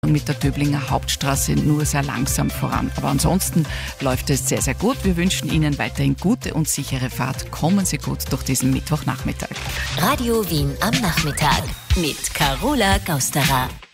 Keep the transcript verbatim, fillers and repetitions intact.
mit der Döblinger Hauptstraße nur sehr langsam voran. Aber ansonsten läuft es sehr, sehr gut. Wir wünschen Ihnen weiterhin gute und sichere Fahrt. Kommen Sie gut durch diesen Mittwochnachmittag. Radio Wien am Nachmittag mit Carola Gausterer.